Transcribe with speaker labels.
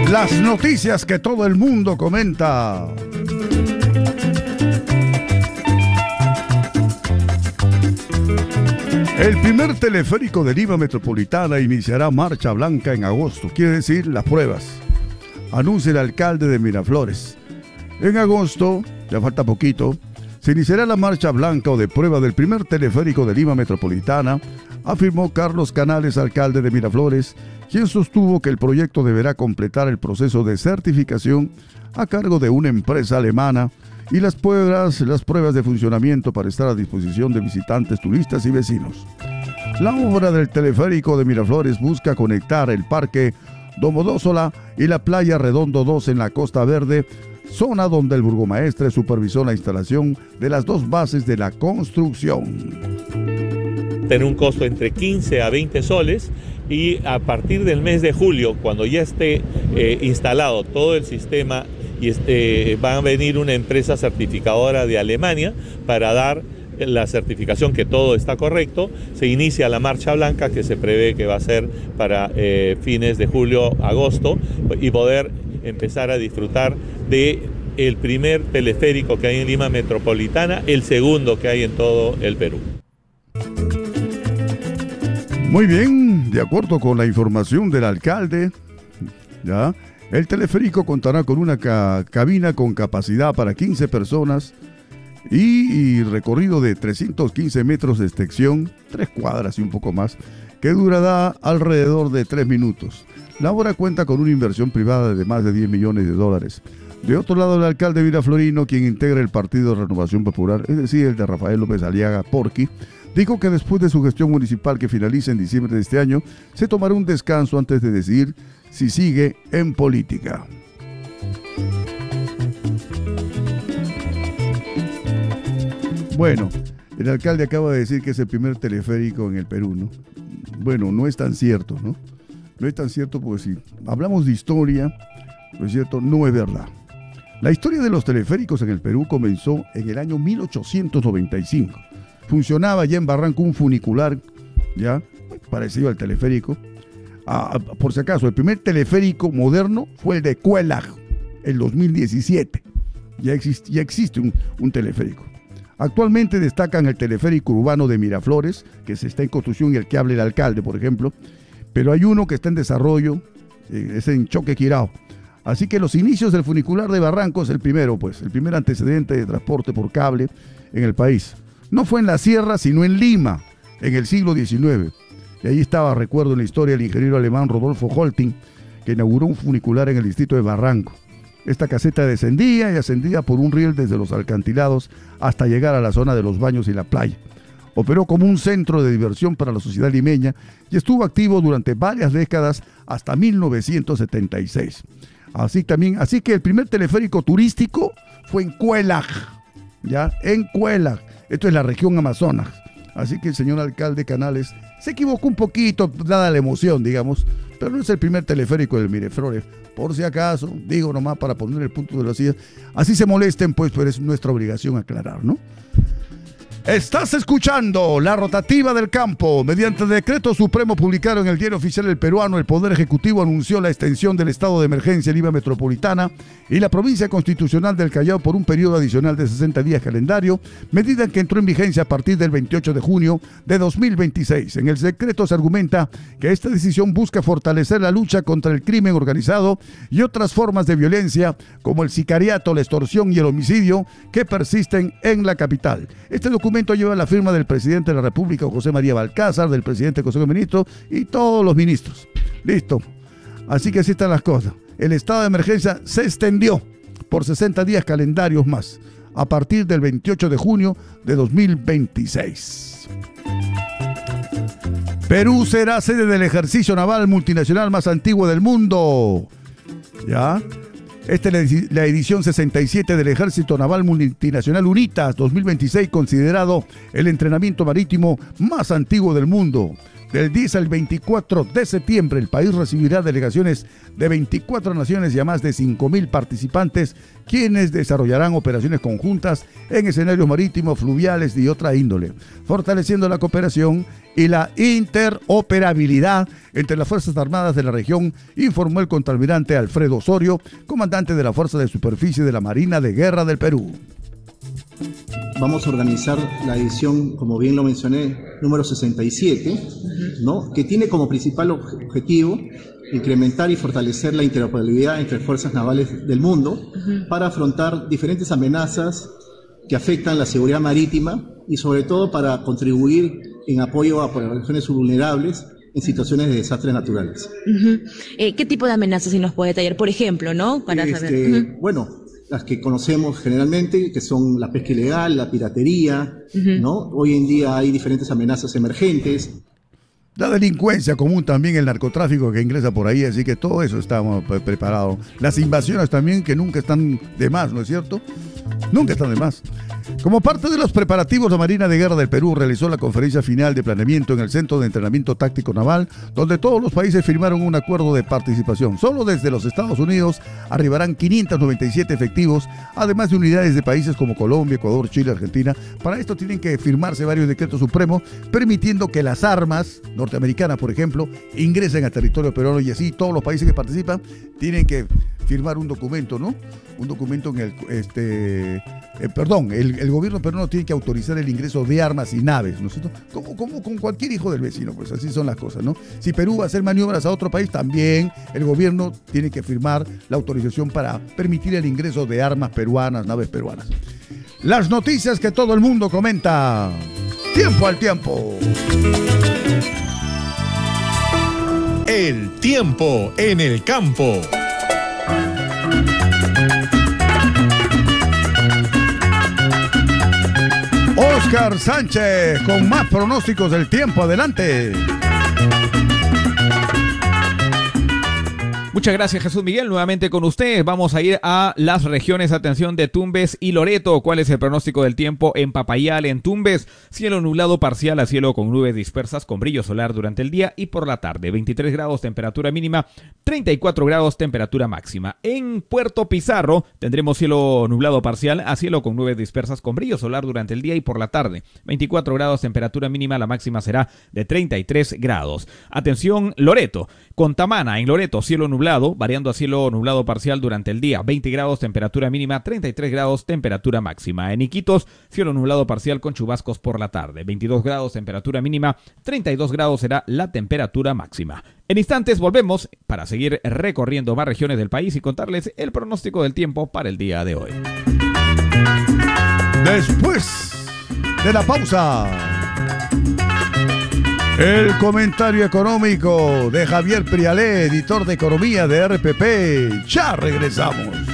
Speaker 1: Las noticias que todo el mundo comenta. El primer teleférico de Lima Metropolitana iniciará marcha blanca en agosto, quiere decir las pruebas. Anuncia el alcalde de Miraflores. En agosto, ya falta poquito, se iniciará la marcha blanca o de prueba del primer teleférico de Lima Metropolitana, afirmó Carlos Canales, alcalde de Miraflores, quien sostuvo que el proyecto deberá completar el proceso de certificación a cargo de una empresa alemana y las pruebas de funcionamiento para estar a disposición de visitantes, turistas y vecinos. La obra del teleférico de Miraflores busca conectar el Parque Domodossola y la Playa Redondo 2 en la Costa Verde, zona donde el burgomaestre supervisó la instalación de las dos bases de la construcción.
Speaker 2: Tener un costo entre 15 a 20 soles y a partir del mes de julio, cuando ya esté instalado todo el sistema y va a venir una empresa certificadora de Alemania para dar la certificación que todo está correcto, se inicia la marcha blanca que se prevé que va a ser para fines de julio, agosto y poder empezar a disfrutar de el primer teleférico que hay en Lima Metropolitana, el segundo que hay en todo el Perú.
Speaker 1: Muy bien, de acuerdo con la información del alcalde, ¿ya? El teleférico contará con una cabina con capacidad para 15 personas y recorrido de 315 metros de extensión, 3 cuadras y un poco más, que durará alrededor de 3 minutos. La obra cuenta con una inversión privada de más de 10 millones de dólares. De otro lado, el alcalde miraflorino, quien integra el Partido de Renovación Popular, es decir, el de Rafael López Aliaga Porqui, dijo que después de su gestión municipal que finaliza en diciembre de este año, se tomará un descanso antes de decidir si sigue en política. Bueno, el alcalde acaba de decir que es el primer teleférico en el Perú, ¿no? Bueno, no es tan cierto, ¿no? No es tan cierto porque si hablamos de historia, no es cierto, no es verdad. La historia de los teleféricos en el Perú comenzó en el año 1895. Funcionaba ya en Barranco un funicular, ya, parecido al teleférico. Por si acaso, el primer teleférico moderno fue el de Cuelaj, el 2017. Ya existe un teleférico. Actualmente destacan el teleférico urbano de Miraflores, que se está en construcción y el que habla el alcalde, por ejemplo. Pero hay uno que está en desarrollo, es en Choquequirao. Así que los inicios del funicular de Barranco es el primero, pues, el primer antecedente de transporte por cable en el país. No fue en la sierra, sino en Lima, en el siglo XIX. Y ahí estaba, recuerdo en la historia, el ingeniero alemán Rodolfo Holting, que inauguró un funicular en el distrito de Barranco. Esta caseta descendía y ascendía por un riel desde los alcantilados hasta llegar a la zona de los baños y la playa. Operó como un centro de diversión para la sociedad limeña y estuvo activo durante varias décadas hasta 1976. Así que el primer teleférico turístico fue en Cuelaj, ¿ya? En Cuelaj. Esto es la región Amazonas. Así que el señor alcalde Canales se equivocó un poquito, dada la emoción, digamos, pero no es el primer teleférico del Miraflores. Por si acaso, digo nomás para poner el punto de las sillas. Así se molesten, pues, pero es nuestra obligación aclarar, ¿no? Estás escuchando La Rotativa del Campo. Mediante decreto supremo publicado en el Diario Oficial del Peruano, el Poder Ejecutivo anunció la extensión del estado de emergencia en Lima Metropolitana y la provincia constitucional del Callao por un periodo adicional de 60 días calendario, medida que entró en vigencia a partir del 28 de junio de 2026. En el decreto se argumenta que esta decisión busca fortalecer la lucha contra el crimen organizado y otras formas de violencia como el sicariato, la extorsión y el homicidio que persisten en la capital. Este documento lleva la firma del presidente de la República, José María Balcázar, del presidente del Consejo de Ministros y todos los ministros. Listo. Así que así están las cosas. El estado de emergencia se extendió por 60 días calendarios más, a partir del 28 de junio de 2026. Perú será sede del ejercicio naval multinacional más antiguo del mundo. ¿Ya? Esta es la edición 67 del Ejército Naval Multinacional UNITAS 2026, considerado el entrenamiento marítimo más antiguo del mundo. Del 10 al 24 de septiembre, el país recibirá delegaciones de 24 naciones y a más de 5.000 participantes, quienes desarrollarán operaciones conjuntas en escenarios marítimos, fluviales y otra índole, fortaleciendo la cooperación y la interoperabilidad entre las Fuerzas Armadas de la región, informó el contraalmirante Alfredo Osorio, comandante de la Fuerza de Superficie de la Marina de Guerra del Perú.
Speaker 3: Vamos a organizar la edición, como bien lo mencioné, número 67, ¿no? Que tiene como principal objetivo incrementar y fortalecer la interoperabilidad entre fuerzas navales del mundo para afrontar diferentes amenazas que afectan la seguridad marítima y sobre todo para contribuir en apoyo a poblaciones vulnerables en situaciones de desastres naturales.
Speaker 4: ¿Qué tipo de amenazas, si nos puede detallar? Por ejemplo, ¿no? Para saber.
Speaker 3: Bueno, las que conocemos generalmente, que son la pesca ilegal, la piratería, ¿no? Hoy en día hay diferentes amenazas emergentes.
Speaker 1: La delincuencia común también, el narcotráfico que ingresa por ahí, así que todo eso estamos preparados. Las invasiones también, que nunca están de más, ¿no es cierto? Nunca están de más. Como parte de los preparativos, la Marina de Guerra del Perú realizó la conferencia final de planeamiento en el Centro de Entrenamiento Táctico Naval, donde todos los países firmaron un acuerdo de participación. Solo desde los Estados Unidos arribarán 597 efectivos, además de unidades de países como Colombia, Ecuador, Chile, Argentina. Para esto tienen que firmarse varios decretos supremos, permitiendo que las armas norteamericanas, por ejemplo, ingresen a territorio peruano, y así todos los países que participan tienen que firmar un documento, ¿no? Un documento en el gobierno peruano tiene que autorizar el ingreso de armas y naves, ¿no es cierto? Como con cualquier hijo del vecino, pues así son las cosas, ¿no? Si Perú va a hacer maniobras a otro país, también el gobierno tiene que firmar la autorización para permitir el ingreso de armas peruanas, naves peruanas. Las noticias que todo el mundo comenta. Tiempo al tiempo.
Speaker 5: El tiempo en el campo.
Speaker 1: Oscar Sánchez con más pronósticos del tiempo. Adelante.
Speaker 6: Muchas gracias, Jesús Miguel. Nuevamente con ustedes. Vamos a ir a las regiones, atención, de Tumbes y Loreto. ¿Cuál es el pronóstico del tiempo en Papayal, en Tumbes? Cielo nublado parcial a cielo con nubes dispersas con brillo solar durante el día y por la tarde. 23 grados temperatura mínima, 34 grados temperatura máxima. En Puerto Pizarro tendremos cielo nublado parcial a cielo con nubes dispersas con brillo solar durante el día y por la tarde. 24 grados temperatura mínima, la máxima será de 33 grados. Atención, Loreto. Contamana, en Loreto, cielo nublado, variando a cielo nublado parcial durante el día, 20 grados temperatura mínima, 33 grados temperatura máxima. En Iquitos, cielo nublado parcial con chubascos por la tarde, 22 grados temperatura mínima, 32 grados será la temperatura máxima. En instantes volvemos para seguir recorriendo más regiones del país y contarles el pronóstico del tiempo para el día de hoy.
Speaker 1: Después de la pausa, el comentario económico de Javier Prialé, editor de Economía de RPP. Ya regresamos.